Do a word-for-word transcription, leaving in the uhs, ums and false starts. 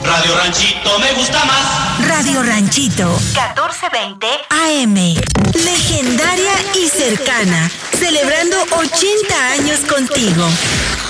Radio Ranchito me gusta más. Radio Ranchito, catorce veinte A M. Legendaria y cercana, celebrando ochenta años contigo.